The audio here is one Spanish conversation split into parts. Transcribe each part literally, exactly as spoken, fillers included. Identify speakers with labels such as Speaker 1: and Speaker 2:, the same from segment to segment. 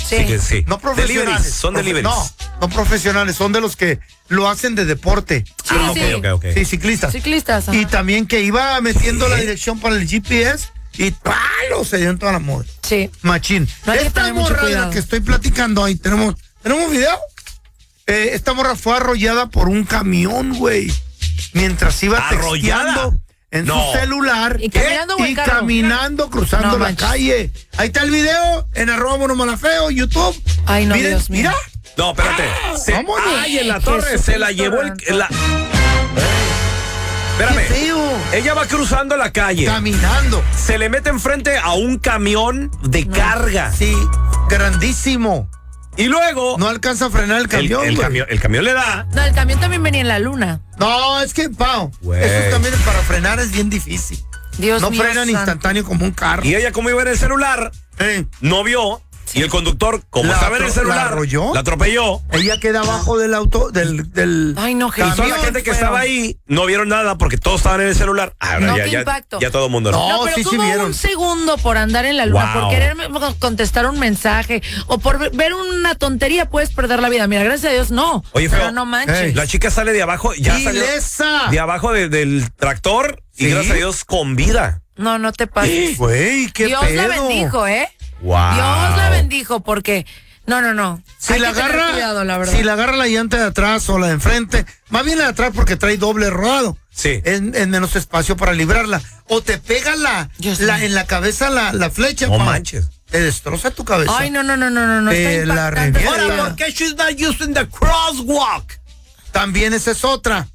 Speaker 1: Sí,
Speaker 2: sí.
Speaker 1: sí.
Speaker 2: No profesionales.
Speaker 1: Deliveries, son
Speaker 2: Profe-
Speaker 1: deliveries.
Speaker 2: No, no profesionales, son de los que lo hacen de deporte.
Speaker 3: Sí,
Speaker 1: Ah,
Speaker 3: sí.
Speaker 1: ok, ok, ok.
Speaker 2: Sí, ciclistas.
Speaker 3: Ciclistas. ajá.
Speaker 2: Y también que iba metiendo
Speaker 1: ¿Qué?
Speaker 2: la dirección para el G P S y ¡palo! Se dio en toda la moda.
Speaker 3: Sí.
Speaker 2: Machín.
Speaker 3: No hay que
Speaker 2: Esta
Speaker 3: tener mucho
Speaker 2: morra de la
Speaker 3: cuidado.
Speaker 2: que estoy platicando ahí, tenemos, ¿tenemos video? Eh, esta morra fue arrollada por un camión, güey. Mientras iba
Speaker 1: ¿Arrollada?
Speaker 2: texteando en
Speaker 1: No.
Speaker 2: su celular.
Speaker 3: ¿Y caminando o en
Speaker 2: y
Speaker 3: carro?
Speaker 2: caminando, cruzando
Speaker 3: No
Speaker 2: la
Speaker 3: manches.
Speaker 2: calle. Ahí está el video en arroba monomalafeo, YouTube.
Speaker 3: Ay, no,
Speaker 2: Miren,
Speaker 3: Dios mío.
Speaker 2: mira.
Speaker 1: No, espérate. Se-
Speaker 2: vámonos.
Speaker 1: ay, en la
Speaker 3: Jesús
Speaker 1: torre se la
Speaker 3: Cristo
Speaker 1: llevó el.
Speaker 3: Santo.
Speaker 1: La,
Speaker 2: Qué
Speaker 1: espérame.
Speaker 2: feo.
Speaker 1: Ella va cruzando la calle.
Speaker 2: Caminando.
Speaker 1: Se le mete enfrente a un camión de carga.
Speaker 2: Sí, grandísimo.
Speaker 1: Y luego.
Speaker 2: No alcanza a frenar el
Speaker 1: el,
Speaker 2: camión,
Speaker 1: el
Speaker 2: güey.
Speaker 1: camión, el camión le da.
Speaker 3: No, el camión también venía en la luna.
Speaker 2: No, es que, Pau,
Speaker 1: Güey.
Speaker 2: esos camiones para frenar es bien difícil.
Speaker 3: Dios
Speaker 2: no
Speaker 3: mío.
Speaker 2: frenan
Speaker 3: santo.
Speaker 2: instantáneo como un carro.
Speaker 1: Y ella, como iba en el celular,
Speaker 2: Eh,
Speaker 1: no vio. Y el conductor, como
Speaker 2: ¿La
Speaker 1: estaba en el
Speaker 2: atro-
Speaker 1: celular,
Speaker 2: la arrolló?
Speaker 1: la atropelló.
Speaker 2: ella queda abajo del auto, del, del
Speaker 3: Ay, no,
Speaker 1: Y toda
Speaker 3: Jesús.
Speaker 1: la gente que
Speaker 3: feo.
Speaker 1: estaba ahí no vieron nada porque todos estaban en el celular. Ahora
Speaker 3: No,
Speaker 1: ya,
Speaker 3: qué
Speaker 1: ya,
Speaker 3: impacto.
Speaker 1: ya todo el mundo
Speaker 2: No,
Speaker 1: no.
Speaker 3: No, pero
Speaker 2: sí, sí
Speaker 3: como
Speaker 2: vieron.
Speaker 3: un segundo por andar en la luna,
Speaker 1: Wow.
Speaker 3: por querer contestar un mensaje o por ver- ver una tontería puedes perder la vida. Mira, gracias a Dios no.
Speaker 1: Oye,
Speaker 3: pero
Speaker 1: feo,
Speaker 3: no manches.
Speaker 2: Ey.
Speaker 1: La chica sale de abajo, ya salió
Speaker 2: ¡Ilesa!
Speaker 1: de abajo de- del tractor y
Speaker 2: ¿Sí?
Speaker 1: gracias a Dios con vida.
Speaker 3: No, no te pases.
Speaker 2: Güey, qué
Speaker 3: Dios
Speaker 2: pedo.
Speaker 3: la bendijo, ¿eh?
Speaker 1: Wow.
Speaker 3: Dios la bendijo porque no, no, no.
Speaker 2: Si
Speaker 3: Hay
Speaker 2: la
Speaker 3: que tener
Speaker 2: agarra,
Speaker 3: cuidado, la verdad.
Speaker 2: si la agarra la llanta de atrás o la de enfrente, más bien la de atrás porque trae doble rodado.
Speaker 1: Sí.
Speaker 2: Es, es menos espacio para librarla. O te pega la,
Speaker 3: Dios
Speaker 2: la
Speaker 3: mío.
Speaker 2: en la cabeza la, la flecha.
Speaker 1: No
Speaker 2: Pau.
Speaker 1: manches.
Speaker 2: Te destroza tu cabeza.
Speaker 3: Ay, no, no, no, no, no, no. Está
Speaker 2: Te la
Speaker 3: impactante.
Speaker 2: revienta.
Speaker 3: Ahora,
Speaker 2: Ahora,
Speaker 3: ¿por qué?
Speaker 1: she's not using the crosswalk?
Speaker 2: También esa es otra.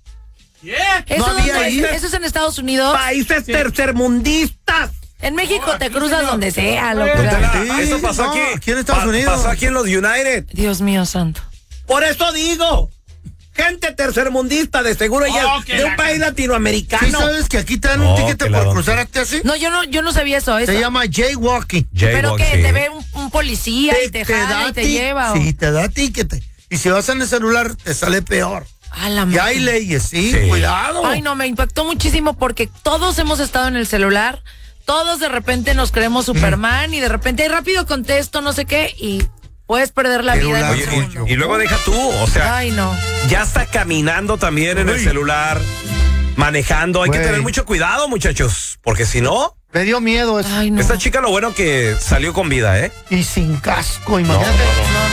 Speaker 3: ¿Eso,
Speaker 2: no había
Speaker 3: dónde
Speaker 2: ahí.
Speaker 3: es? ¿Eso es en Estados Unidos?
Speaker 1: Países tercermundistas.
Speaker 3: En México te cruzas donde sea, loco.
Speaker 2: Sí,
Speaker 1: Eso pasó
Speaker 2: no,
Speaker 1: aquí.
Speaker 2: aquí en Estados
Speaker 1: Pa-
Speaker 2: Unidos.
Speaker 1: Pasó aquí en los United.
Speaker 3: Dios mío santo.
Speaker 1: Por eso digo, gente tercermundista de seguro ya de un país latinoamericano.
Speaker 2: ¿Sí sabes que aquí te dan un
Speaker 1: No,
Speaker 2: tiquete
Speaker 1: que la
Speaker 2: por
Speaker 1: don-
Speaker 2: cruzarte así?
Speaker 3: No, yo no, yo no sabía eso. eso.
Speaker 2: Se llama jaywalking.
Speaker 3: Pero que
Speaker 1: sí.
Speaker 3: te ve un, un policía y te jala y te
Speaker 2: ti-
Speaker 3: lleva. o-
Speaker 2: Sí, te da tiquete. Y si vas en el celular, te sale peor.
Speaker 3: A la
Speaker 2: Y hay
Speaker 3: madre.
Speaker 2: leyes, sí,
Speaker 1: Sí.
Speaker 2: cuidado.
Speaker 3: Ay, no, me impactó muchísimo porque todos hemos estado en el celular, todos de repente nos creemos Superman y de repente, "Ay, rápido contesto, no sé qué", y puedes perder la vida en un
Speaker 1: Oye,
Speaker 3: segundo.
Speaker 1: y, y luego deja tú, o sea,
Speaker 3: Ay, no.
Speaker 1: ya está caminando también en el
Speaker 2: Uy.
Speaker 1: celular, manejando. Hay que
Speaker 2: Güey.
Speaker 1: tener mucho cuidado, muchachos, porque si no,
Speaker 2: Me dio miedo eso.
Speaker 3: Ay, no.
Speaker 1: esta chica lo bueno que salió con vida, ¿eh?
Speaker 2: Y sin casco, imagínate.
Speaker 1: No, no, no.
Speaker 3: No,